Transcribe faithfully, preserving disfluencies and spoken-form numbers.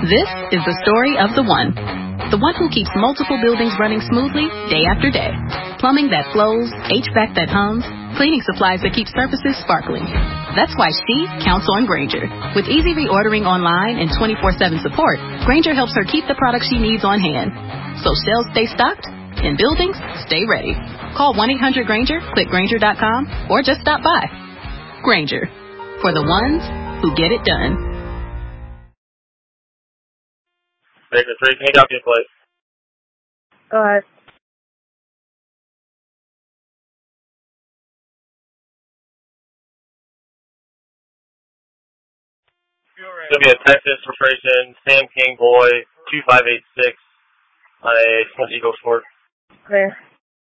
This is the story of the one. The one who keeps multiple buildings running smoothly day after day. Plumbing that flows, H V A C that hums, cleaning supplies that keep surfaces sparkling. That's why she counts on Grainger. With easy reordering online and twenty-four seven support, Grainger helps her keep the products she needs on hand. So shelves stay stocked and buildings stay ready. Call one eight hundred Grainger, click Grainger dot com, or just stop by. Grainger, for the ones who get it done. Baker three, can you copy a plate? Go ahead. It's going to be a Texas registration, Sam King Boy, two five eight six, on a Flint Eagle Sport. Clear.